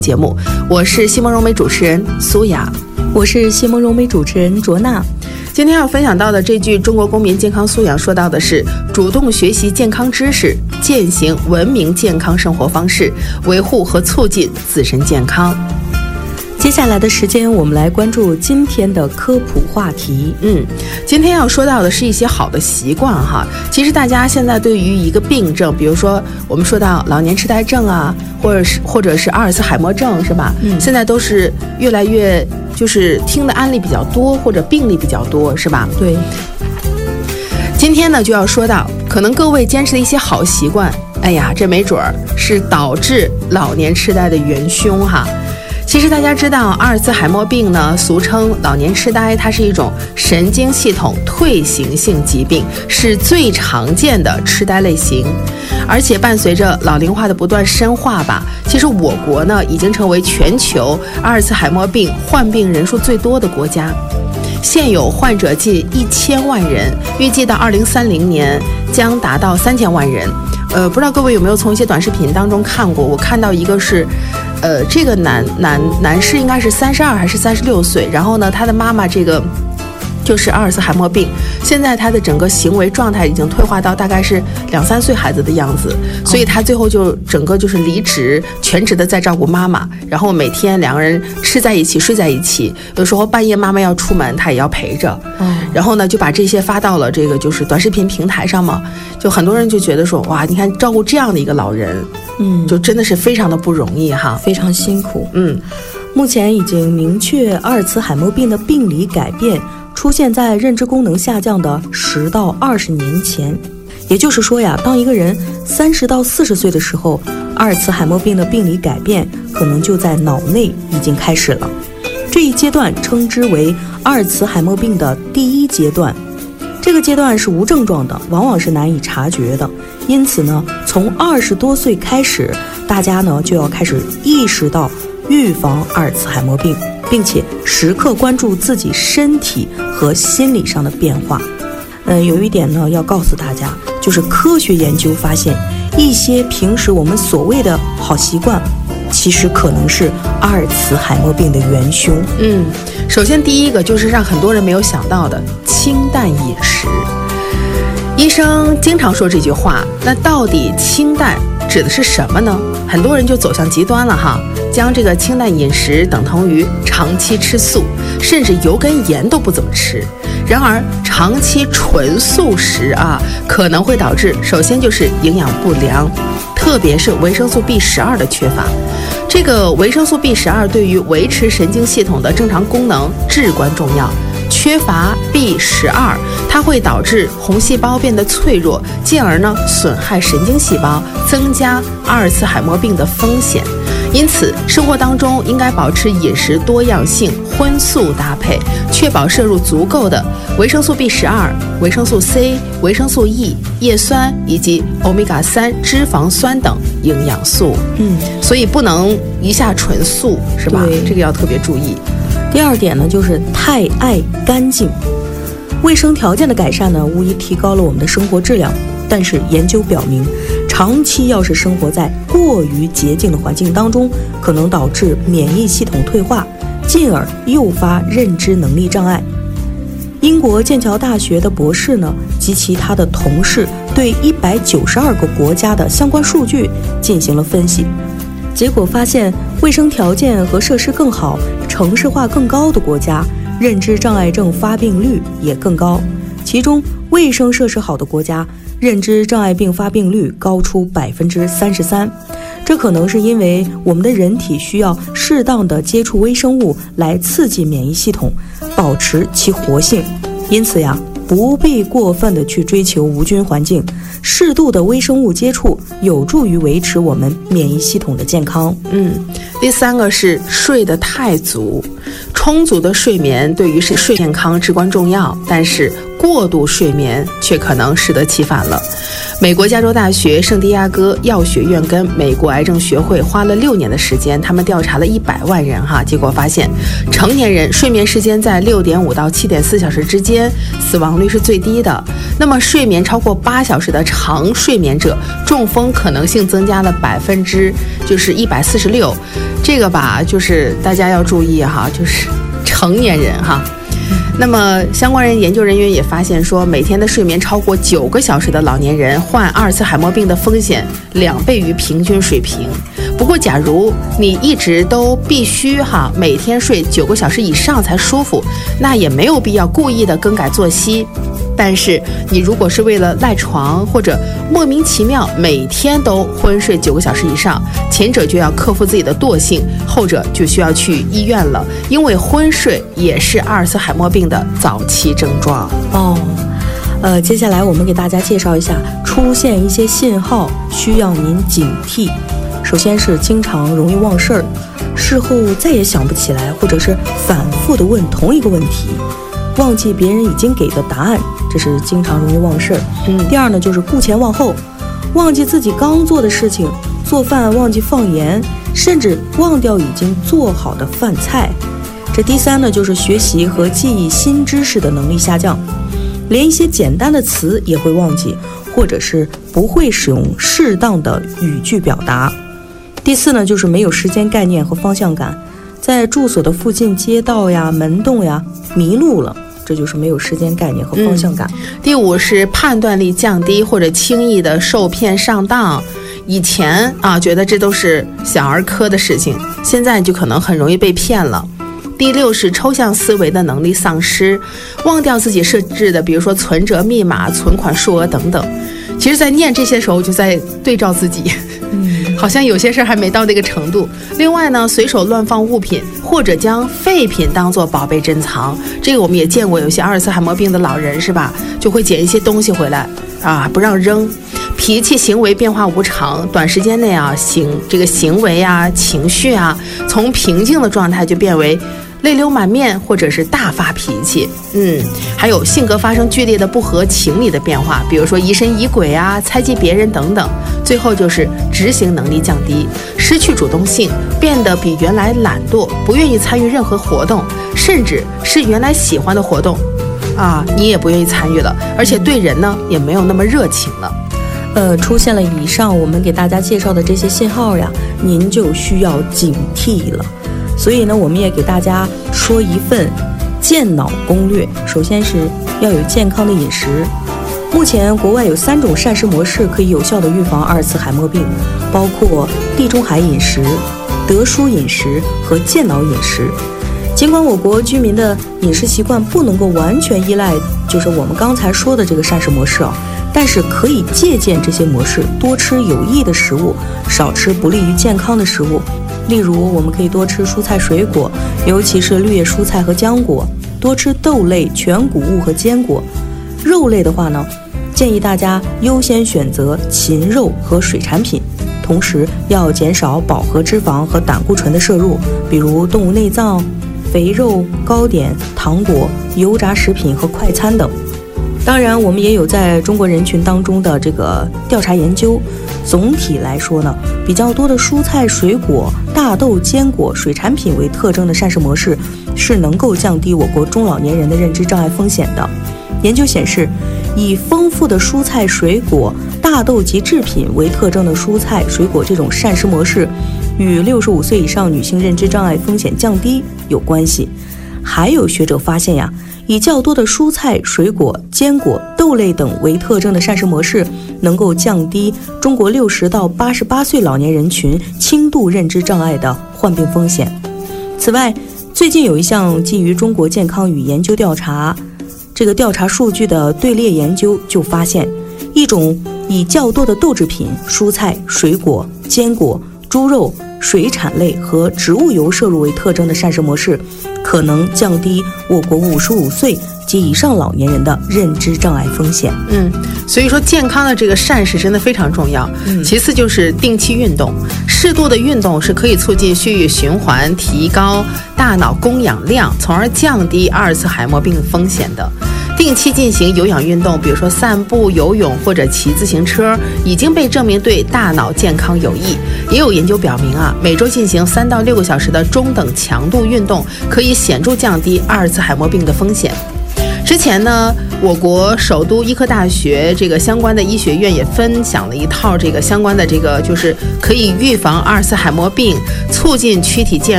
节目，我是西蒙融媒主持人苏雅， 我是西蒙融媒主持人卓娜。 今天要分享到的这句中国公民健康素养，说到的是主动学习健康知识，践行文明健康生活方式，维护和促进自身健康。 接下来的时间，我们来关注今天的科普话题。 今天要说到的是一些好的习惯哈。其实大家现在对于一个病症，比如说我们说到老年痴呆症啊，或者是阿尔茨海默症，是吧？现在都是越来越就是听的案例比较多，或者病例比较多，是吧？ 对。 今天呢就要说到，可能各位坚持的一些好习惯，哎呀，这没准儿是导致老年痴呆的元凶哈。其实大家知道，阿尔茨海默病呢，俗称老年痴呆，它是一种神经系统退行性疾病，是最常见的痴呆类型。而且伴随着老龄化的不断深化吧，其实我国呢已经成为全球阿尔茨海默病患病人数最多的国家。现有患者近1000万人，预计到2030年将达到3000万人。不知道各位有没有从一些短视频当中看过？我看到一个是，这个男士应该是32还是36岁，然后呢，他的妈妈这个就是阿尔茨海默病，现在他的整个行为状态已经退化到大概是2-3岁孩子的样子，所以他最后就整个就是离职，全职的在照顾妈妈，然后每天两个人吃在一起，睡在一起，有时候半夜妈妈要出门，他也要陪着，然后呢就把这些发到了这个就是短视频平台上嘛，就很多人就觉得说，哇，你看照顾这样的一个老人，就真的是非常的不容易哈， 非常辛苦。目前已经明确阿尔茨海默病的病理改变出现在认知功能下降的10到20年前，也就是说呀，当一个人30到40岁的时候，阿尔茨海默病的病理改变可能就在脑内已经开始了。这一阶段称之为阿尔茨海默病的第1阶段。这个阶段是无症状的，往往是难以察觉的，因此呢，从20多岁开始，大家呢就要开始意识到预防阿尔茨海默病，并且时刻关注自己身体和心理上的变化。有一点呢要告诉大家，就是科学研究发现，一些平时我们所谓的好习惯，其实可能是阿尔茨海默病的元凶。 首先第一个就是让很多人没有想到的清淡饮食。医生经常说这句话，那到底清淡指的是什么呢？很多人就走向极端了哈，将这个清淡饮食等同于长期吃素，甚至油跟盐都不怎么吃。然而长期纯素食可能会导致首先就是营养不良，特别是维生素 B12 的缺乏。这个维生素 B12 对于维持神经系统的正常功能至关重要，缺乏 B12 它会导致红细胞变得脆弱，进而呢损害神经细胞，增加阿尔茨海默病的风险。因此生活当中应该保持饮食多样性，荤素搭配，确保摄入足够的维生素 B12、维生素 C、维生素 E、叶酸以及欧米伽3脂肪酸等营养素。所以不能一下纯素，是吧？这个要特别注意。 第二点呢，就是太爱干净。卫生条件的改善呢，无疑提高了我们的生活质量。但是研究表明，长期要是生活在过于洁净的环境当中，可能导致免疫系统退化，进而诱发认知能力障碍。英国剑桥大学的博士呢及其他的同事对192个国家的相关数据进行了分析，结果发现，卫生条件和设施更好、城市化更高的国家，认知障碍症发病率也更高。其中，卫生设施好的国家，认知障碍病发病率高出33%。这可能是因为我们的人体需要适当的接触微生物来刺激免疫系统，保持其活性。因此呀，不必过分的去追求无菌环境，适度的微生物接触有助于维持我们免疫系统的健康。 第三个是睡得太足。充足的睡眠对于睡健康至关重要，但是过度睡眠却可能适得其反了。美国加州大学圣地亚哥药学院跟美国癌症学会花了6年的时间，他们调查了100万人结果发现成年人睡眠时间在6.5到7.4小时之间，死亡率是最低的。那么睡眠超过8小时的长睡眠者，中风可能性增加了146%。这个吧，就是大家要注意就是成年人那么相关研究人员也发现说，每天的睡眠超过9个小时的老年人患阿尔茨海默病的风险2倍于平均水平。不过假如你一直都必须每天睡9个小时以上才舒服，那也没有必要故意的更改作息。但是你如果是为了赖床或者莫名其妙每天都昏睡9个小时以上，前者就要克服自己的惰性，后者就需要去医院了，因为昏睡也是阿尔茨海默病的早期症状。 接下来我们给大家介绍一下出现一些信号需要您警惕。首先是经常容易忘事儿，事后再也想不起来，或者是反复的问同一个问题，忘记别人已经给的答案，这是经常容易忘事儿。第二呢，就是顾前忘后，忘记自己刚做的事情，做饭忘记放盐，甚至忘掉已经做好的饭菜。这第三呢，就是学习和记忆新知识的能力下降，连一些简单的词也会忘记，或者是不会使用适当的语句表达。第四呢，就是没有时间概念和方向感，在住所的附近街道呀、门洞呀迷路了，这就是没有时间概念和方向感。 第五是判断力降低或者轻易的受骗上当。以前觉得这都是小儿科的事情，现在就可能很容易被骗了。第六是抽象思维的能力丧失，忘掉自己设置的比如说存折密码、存款数额等等。其实在念这些时候就在对照自己，好像有些事还没到那个程度。另外呢，随手乱放物品或者将废品当作宝贝珍藏，这个我们也见过，有些阿尔茨海默病的老人是吧，就会捡一些东西回来不让扔。脾气行为变化无常，短时间内这个行为情绪从平静的状态就变为泪流满面或者是大发脾气。还有性格发生剧烈的不合情理的变化，比如说疑神疑鬼猜忌别人等等。最后就是执行能力降低，失去主动性，变得比原来懒惰，不愿意参与任何活动，甚至是原来喜欢的活动你也不愿意参与了，而且对人呢也没有那么热情了。 出现了以上我们给大家介绍的这些信号呀，您就需要警惕了。所以呢，我们也给大家说一份健脑攻略。首先是要有健康的饮食。目前国外有3种膳食模式可以有效的预防阿尔茨海默病，包括地中海饮食、德舒饮食和健脑饮食。尽管我国居民的饮食习惯不能够完全依赖就是我们刚才说的这个膳食模式但是可以借鉴这些模式，多吃有益的食物，少吃不利于健康的食物。例如我们可以多吃蔬菜水果，尤其是绿叶蔬菜和浆果，多吃豆类、全谷物和坚果。肉类的话呢，建议大家优先选择禽肉和水产品，同时要减少饱和脂肪和胆固醇的摄入，比如动物内脏、肥肉、糕点、糖果、油炸食品和快餐等。当然我们也有在中国人群当中的这个调查研究，总体来说呢，比较多的蔬菜水果、大豆、坚果、水产品为特征的膳食模式是能够降低我国中老年人的认知障碍风险的。研究显示，以丰富的蔬菜水果、大豆及制品为特征的蔬菜水果这种膳食模式与65岁以上女性认知障碍风险降低有关系。还有学者发现呀，以较多的蔬菜水果、坚果、豆类等为特征的膳食模式能够降低中国60到88岁老年人群轻度认知障碍的患病风险。此外，最近有一项基于中国健康与研究调查这个调查数据的队列研究就发现，一种以较多的豆制品、蔬菜水果、坚果、猪肉、水产类和植物油摄入为特征的膳食模式可能降低我国55岁及以上老年人的认知障碍风险。 所以说健康的这个膳食真的非常重要。其次就是定期运动，适度的运动是可以促进血液循环，提高大脑供氧量，从而降低阿尔茨海默病风险的。 定期进行有氧运动，比如说散步、游泳或者骑自行车，已经被证明对大脑健康有益。也有研究表明啊，每周进行3到6个小时的中等强度运动，可以显著降低阿尔茨海默病的风险。之前呢，我国首都医科大学这个相关的医学院也分享了一套这个相关的这个，就是可以预防阿尔茨海默病、促进躯体健